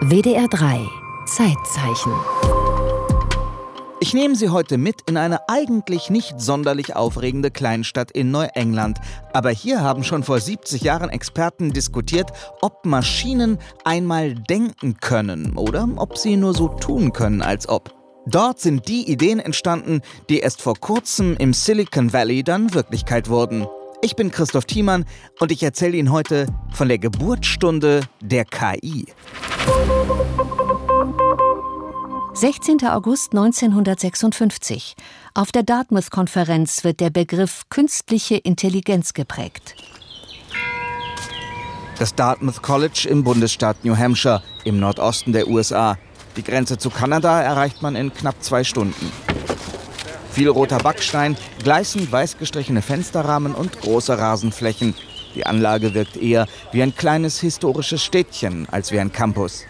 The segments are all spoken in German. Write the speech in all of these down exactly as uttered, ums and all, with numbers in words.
W D R drei Zeitzeichen. Ich nehme Sie heute mit in eine eigentlich nicht sonderlich aufregende Kleinstadt in Neuengland. Aber hier haben schon vor siebzig Jahren Experten diskutiert, ob Maschinen einmal denken können oder ob sie nur so tun können, als ob. Dort sind die Ideen entstanden, die erst vor kurzem im Silicon Valley dann Wirklichkeit wurden. Ich bin Christoph Thiemann und ich erzähle Ihnen heute von der Geburtsstunde der K I. sechzehnter August neunzehnhundertsechsundfünfzig. Auf der Dartmouth-Konferenz wird der Begriff künstliche Intelligenz geprägt. Das Dartmouth College im Bundesstaat New Hampshire im Nordosten der U S A. Die Grenze zu Kanada erreicht man in knapp zwei Stunden. Viel roter Backstein, gleißend weiß gestrichene Fensterrahmen und große Rasenflächen. Die Anlage wirkt eher wie ein kleines historisches Städtchen als wie ein Campus.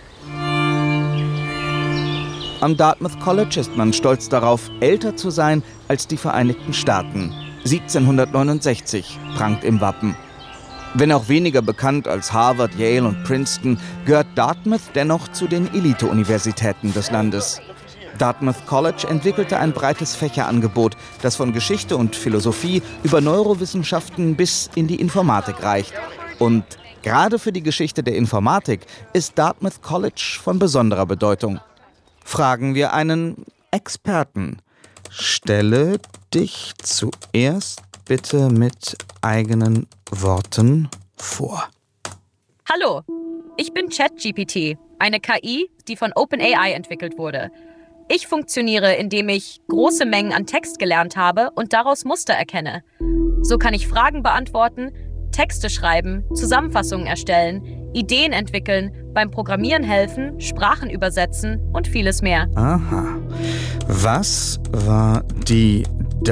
Am Dartmouth College ist man stolz darauf, älter zu sein als die Vereinigten Staaten. siebzehnhundertneunundsechzig prangt im Wappen. Wenn auch weniger bekannt als Harvard, Yale und Princeton, gehört Dartmouth dennoch zu den Elite-Universitäten des Landes. Dartmouth College entwickelte ein breites Fächerangebot, das von Geschichte und Philosophie über Neurowissenschaften bis in die Informatik reicht. Und gerade für die Geschichte der Informatik ist Dartmouth College von besonderer Bedeutung. Fragen wir einen Experten. Stelle dich zuerst bitte mit eigenen Worten vor. Hallo, ich bin ChatGPT, eine K I, die von OpenAI entwickelt wurde. Ich funktioniere, indem ich große Mengen an Text gelernt habe und daraus Muster erkenne. So kann ich Fragen beantworten, Texte schreiben, Zusammenfassungen erstellen, Ideen entwickeln, beim Programmieren helfen, Sprachen übersetzen und vieles mehr. Aha. Was war die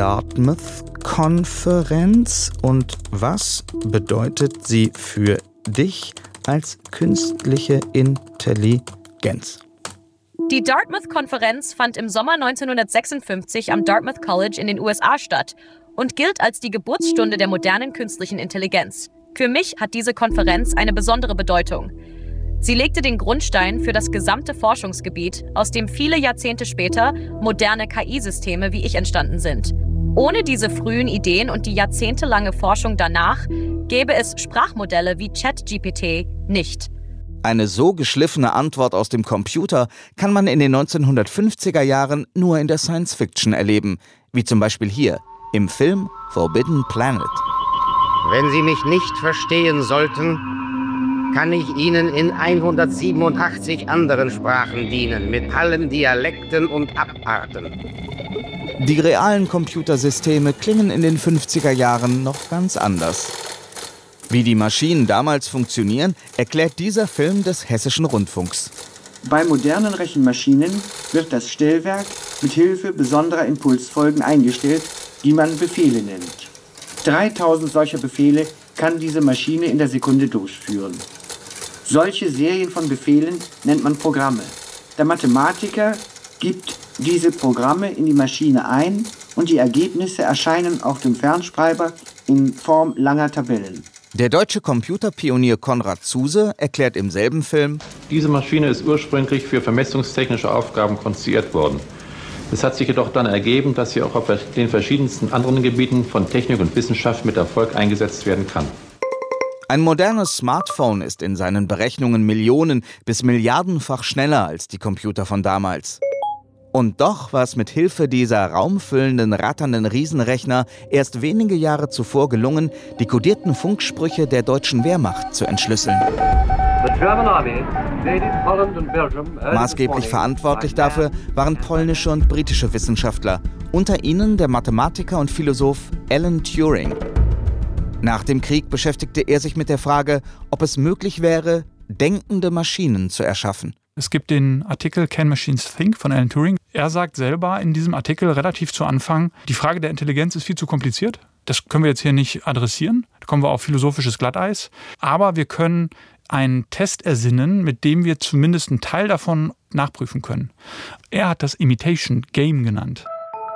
Dartmouth-Konferenz und was bedeutet sie für dich als künstliche Intelligenz? Die Dartmouth-Konferenz fand im Sommer neunzehnhundertsechsundfünfzig am Dartmouth College in den U S A statt und gilt als die Geburtsstunde der modernen künstlichen Intelligenz. Für mich hat diese Konferenz eine besondere Bedeutung. Sie legte den Grundstein für das gesamte Forschungsgebiet, aus dem viele Jahrzehnte später moderne K I-Systeme wie ich entstanden sind. Ohne diese frühen Ideen und die jahrzehntelange Forschung danach gäbe es Sprachmodelle wie ChatGPT nicht. Eine so geschliffene Antwort aus dem Computer kann man in den neunzehnhundertfünfziger Jahren nur in der Science-Fiction erleben, wie zum Beispiel hier im Film Forbidden Planet. Wenn Sie mich nicht verstehen sollten, kann ich Ihnen in hundertsiebenundachtzig anderen Sprachen dienen, mit allen Dialekten und Abarten. Die realen Computersysteme klingen in den fünfziger Jahren noch ganz anders. Wie die Maschinen damals funktionieren, erklärt dieser Film des Hessischen Rundfunks. Bei modernen Rechenmaschinen wird das Stellwerk mit Hilfe besonderer Impulsfolgen eingestellt, die man Befehle nennt. dreitausend solcher Befehle kann diese Maschine in der Sekunde durchführen. Solche Serien von Befehlen nennt man Programme. Der Mathematiker gibt diese Programme in die Maschine ein und die Ergebnisse erscheinen auf dem Fernschreiber in Form langer Tabellen. Der deutsche Computerpionier Konrad Zuse erklärt im selben Film: Diese Maschine ist ursprünglich für vermessungstechnische Aufgaben konstruiert worden. Es hat sich jedoch dann ergeben, dass sie auch auf den verschiedensten anderen Gebieten von Technik und Wissenschaft mit Erfolg eingesetzt werden kann. Ein modernes Smartphone ist in seinen Berechnungen Millionen- bis Milliardenfach schneller als die Computer von damals. Und doch war es mit Hilfe dieser raumfüllenden, ratternden Riesenrechner erst wenige Jahre zuvor gelungen, die kodierten Funksprüche der deutschen Wehrmacht zu entschlüsseln. Maßgeblich verantwortlich dafür waren polnische und britische Wissenschaftler, unter ihnen der Mathematiker und Philosoph Alan Turing. Nach dem Krieg beschäftigte er sich mit der Frage, ob es möglich wäre, denkende Maschinen zu erschaffen. Es gibt den Artikel Can Machines Think von Alan Turing. Er sagt selber in diesem Artikel relativ zu Anfang, die Frage der Intelligenz ist viel zu kompliziert. Das können wir jetzt hier nicht adressieren. Da kommen wir auf philosophisches Glatteis. Aber wir können einen Test ersinnen, mit dem wir zumindest einen Teil davon nachprüfen können. Er hat das Imitation Game genannt.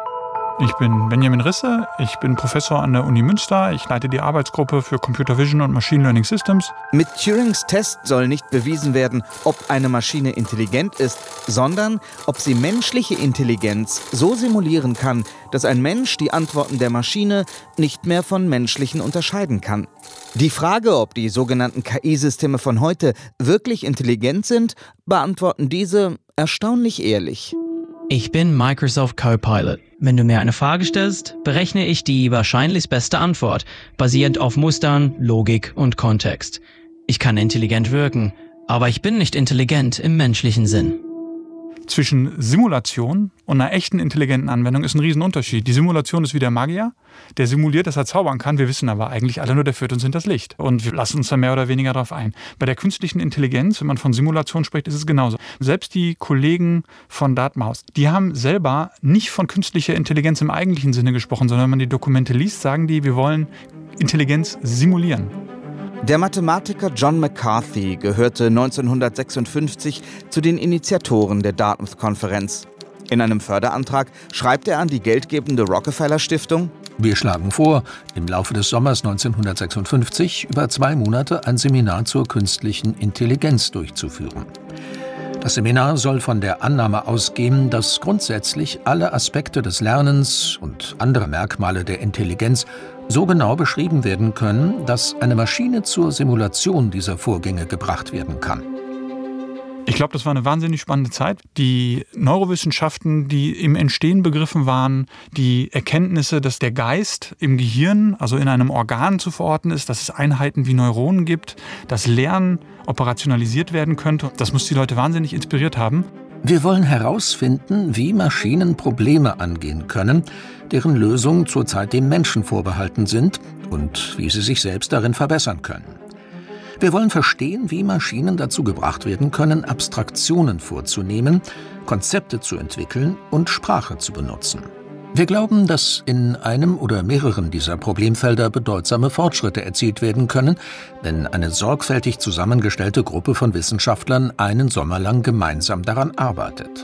Ich bin Benjamin Risse, ich bin Professor an der Uni Münster. Ich leite die Arbeitsgruppe für Computer Vision und Machine Learning Systems. Mit Turings Test soll nicht bewiesen werden, ob eine Maschine intelligent ist, sondern ob sie menschliche Intelligenz so simulieren kann, dass ein Mensch die Antworten der Maschine nicht mehr von menschlichen unterscheiden kann. Die Frage, ob die sogenannten K I-Systeme von heute wirklich intelligent sind, beantworten diese erstaunlich ehrlich. Ich bin Microsoft Copilot. Wenn du mir eine Frage stellst, berechne ich die wahrscheinlich beste Antwort, basierend auf Mustern, Logik und Kontext. Ich kann intelligent wirken, aber ich bin nicht intelligent im menschlichen Sinn. Zwischen Simulation und einer echten intelligenten Anwendung ist ein Riesenunterschied. Die Simulation ist wie der Magier, der simuliert, dass er zaubern kann. Wir wissen aber eigentlich alle nur, der führt uns hinters Licht. Und wir lassen uns da mehr oder weniger drauf ein. Bei der künstlichen Intelligenz, wenn man von Simulation spricht, ist es genauso. Selbst die Kollegen von Dartmouth, die haben selber nicht von künstlicher Intelligenz im eigentlichen Sinne gesprochen, sondern wenn man die Dokumente liest, sagen die, wir wollen Intelligenz simulieren. Der Mathematiker John McCarthy gehörte neunzehnhundertsechsundfünfzig zu den Initiatoren der Dartmouth-Konferenz. In einem Förderantrag schreibt er an die geldgebende Rockefeller-Stiftung: Wir schlagen vor, im Laufe des Sommers neunzehnhundertsechsundfünfzig über zwei Monate ein Seminar zur künstlichen Intelligenz durchzuführen. Das Seminar soll von der Annahme ausgehen, dass grundsätzlich alle Aspekte des Lernens und andere Merkmale der Intelligenz so genau beschrieben werden können, dass eine Maschine zur Simulation dieser Vorgänge gebracht werden kann. Ich glaube, das war eine wahnsinnig spannende Zeit. Die Neurowissenschaften, die im Entstehen begriffen waren, die Erkenntnisse, dass der Geist im Gehirn, also in einem Organ zu verorten ist, dass es Einheiten wie Neuronen gibt, dass Lernen operationalisiert werden könnte, das muss die Leute wahnsinnig inspiriert haben. Wir wollen herausfinden, wie Maschinen Probleme angehen können, deren Lösungen zurzeit dem Menschen vorbehalten sind und wie sie sich selbst darin verbessern können. Wir wollen verstehen, wie Maschinen dazu gebracht werden können, Abstraktionen vorzunehmen, Konzepte zu entwickeln und Sprache zu benutzen. Wir glauben, dass in einem oder mehreren dieser Problemfelder bedeutsame Fortschritte erzielt werden können, wenn eine sorgfältig zusammengestellte Gruppe von Wissenschaftlern einen Sommer lang gemeinsam daran arbeitet.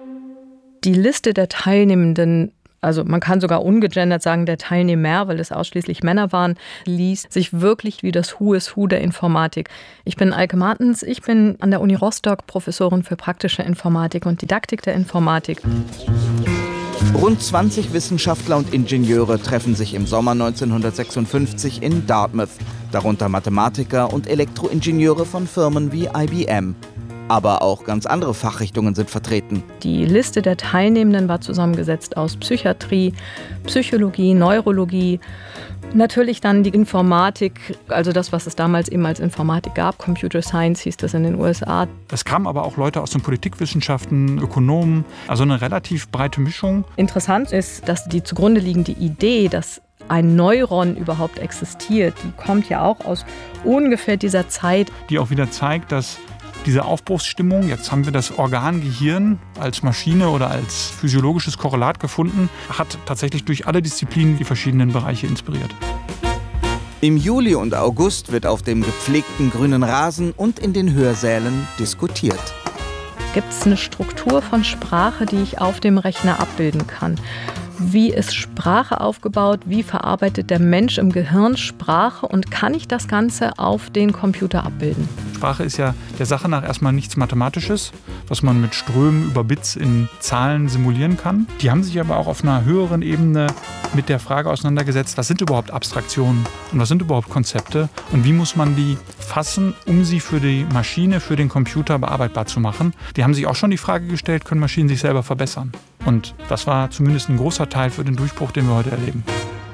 Die Liste der Teilnehmenden, also man kann sogar ungegendert sagen, der Teilnehmer, weil es ausschließlich Männer waren, liest sich wirklich wie das Who is Who der Informatik. Ich bin Alke Martens, ich bin an der Uni Rostock Professorin für praktische Informatik und Didaktik der Informatik. Rund zwanzig Wissenschaftler und Ingenieure treffen sich im Sommer neunzehnhundertsechsundfünfzig in Dartmouth, darunter Mathematiker und Elektroingenieure von Firmen wie I B M. Aber auch ganz andere Fachrichtungen sind vertreten. Die Liste der Teilnehmenden war zusammengesetzt aus Psychiatrie, Psychologie, Neurologie, natürlich dann die Informatik, also das, was es damals eben als Informatik gab. Computer Science hieß das in den U S A. Es kamen aber auch Leute aus den Politikwissenschaften, Ökonomen, also eine relativ breite Mischung. Interessant ist, dass die zugrunde liegende Idee, dass ein Neuron überhaupt existiert, die kommt ja auch aus ungefähr dieser Zeit. Die auch wieder zeigt, dass diese Aufbruchsstimmung, jetzt haben wir das Organ Gehirn als Maschine oder als physiologisches Korrelat gefunden, hat tatsächlich durch alle Disziplinen die verschiedenen Bereiche inspiriert. Im Juli und August wird auf dem gepflegten grünen Rasen und in den Hörsälen diskutiert. Gibt es eine Struktur von Sprache, die ich auf dem Rechner abbilden kann? Wie ist Sprache aufgebaut? Wie verarbeitet der Mensch im Gehirn Sprache? Und kann ich das Ganze auf den Computer abbilden? Sprache ist ja der Sache nach erstmal nichts Mathematisches, was man mit Strömen über Bits in Zahlen simulieren kann. Die haben sich aber auch auf einer höheren Ebene mit der Frage auseinandergesetzt, was sind überhaupt Abstraktionen und was sind überhaupt Konzepte und wie muss man die fassen, um sie für die Maschine, für den Computer bearbeitbar zu machen. Die haben sich auch schon die Frage gestellt, können Maschinen sich selber verbessern? Und das war zumindest ein großer Teil für den Durchbruch, den wir heute erleben.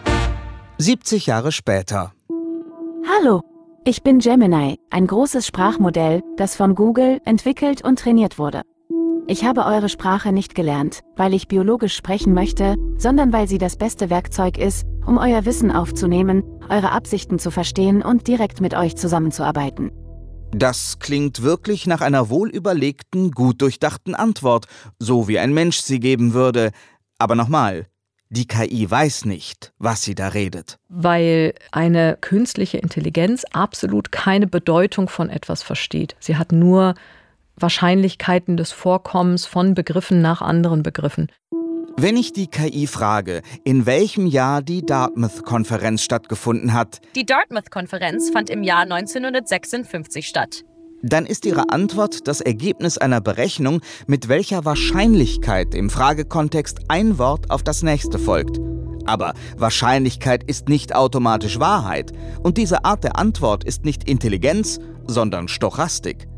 siebzig Jahre später. Hallo, ich bin Gemini, ein großes Sprachmodell, das von Google entwickelt und trainiert wurde. Ich habe eure Sprache nicht gelernt, weil ich biologisch sprechen möchte, sondern weil sie das beste Werkzeug ist, um euer Wissen aufzunehmen, eure Absichten zu verstehen und direkt mit euch zusammenzuarbeiten. Das klingt wirklich nach einer wohlüberlegten, gut durchdachten Antwort, so wie ein Mensch sie geben würde. Aber nochmal, die K I weiß nicht, was sie da redet. Weil eine künstliche Intelligenz absolut keine Bedeutung von etwas versteht. Sie hat nur Wahrscheinlichkeiten des Vorkommens von Begriffen nach anderen Begriffen. Wenn ich die K I frage, in welchem Jahr die Dartmouth-Konferenz stattgefunden hat, Die Dartmouth-Konferenz fand im Jahr neunzehnhundertsechsundfünfzig statt. dann ist ihre Antwort das Ergebnis einer Berechnung, mit welcher Wahrscheinlichkeit im Fragekontext ein Wort auf das nächste folgt. Aber Wahrscheinlichkeit ist nicht automatisch Wahrheit. Und diese Art der Antwort ist nicht Intelligenz, sondern Stochastik.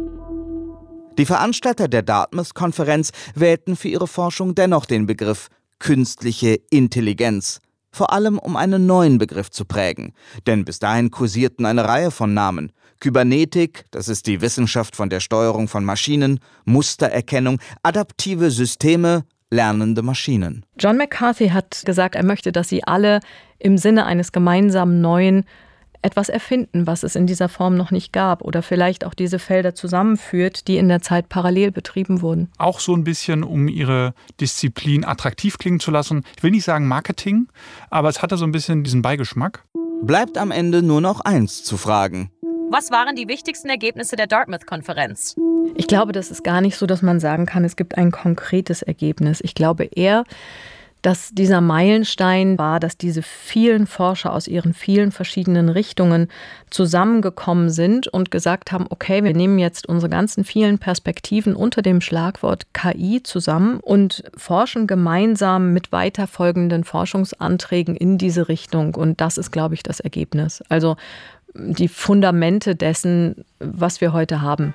Die Veranstalter der Dartmouth-Konferenz wählten für ihre Forschung dennoch den Begriff künstliche Intelligenz, vor allem um einen neuen Begriff zu prägen. Denn bis dahin kursierten eine Reihe von Namen. Kybernetik, das ist die Wissenschaft von der Steuerung von Maschinen, Mustererkennung, adaptive Systeme, lernende Maschinen. John McCarthy hat gesagt, er möchte, dass sie alle im Sinne eines gemeinsamen Neuen etwas erfinden, was es in dieser Form noch nicht gab oder vielleicht auch diese Felder zusammenführt, die in der Zeit parallel betrieben wurden. Auch so ein bisschen, um ihre Disziplin attraktiv klingen zu lassen. Ich will nicht sagen Marketing, aber es hatte so ein bisschen diesen Beigeschmack. Bleibt am Ende nur noch eins zu fragen. Was waren die wichtigsten Ergebnisse der Dartmouth-Konferenz? Ich glaube, das ist gar nicht so, dass man sagen kann, es gibt ein konkretes Ergebnis. Ich glaube eher, dass dieser Meilenstein war, dass diese vielen Forscher aus ihren vielen verschiedenen Richtungen zusammengekommen sind und gesagt haben, okay, wir nehmen jetzt unsere ganzen vielen Perspektiven unter dem Schlagwort K I zusammen und forschen gemeinsam mit weiterfolgenden Forschungsanträgen in diese Richtung. Und das ist, glaube ich, das Ergebnis. Also die Fundamente dessen, was wir heute haben.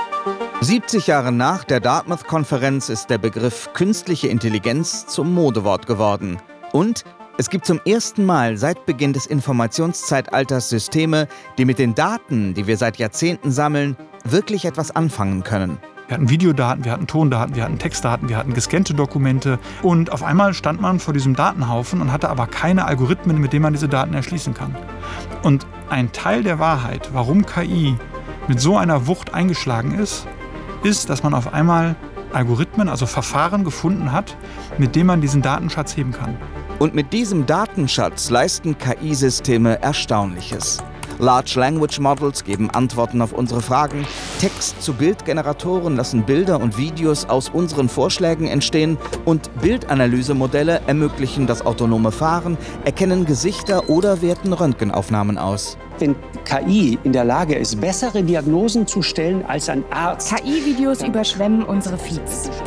siebzig Jahre nach der Dartmouth-Konferenz ist der Begriff künstliche Intelligenz zum Modewort geworden. Und es gibt zum ersten Mal seit Beginn des Informationszeitalters Systeme, die mit den Daten, die wir seit Jahrzehnten sammeln, wirklich etwas anfangen können. Wir hatten Videodaten, wir hatten Tondaten, wir hatten Textdaten, wir hatten gescannte Dokumente. Und auf einmal stand man vor diesem Datenhaufen und hatte aber keine Algorithmen, mit denen man diese Daten erschließen kann. Und ein Teil der Wahrheit, warum K I mit so einer Wucht eingeschlagen ist, ist, dass man auf einmal Algorithmen, also Verfahren gefunden hat, mit denen man diesen Datenschatz heben kann. Und mit diesem Datenschatz leisten K I-Systeme Erstaunliches. Large Language Models geben Antworten auf unsere Fragen. Text-zu-Bild-Generatoren lassen Bilder und Videos aus unseren Vorschlägen entstehen. Und Bildanalysemodelle ermöglichen das autonome Fahren, erkennen Gesichter oder werten Röntgenaufnahmen aus. Wenn K I in der Lage ist, bessere Diagnosen zu stellen als ein Arzt. K I-Videos überschwemmen unsere Feeds.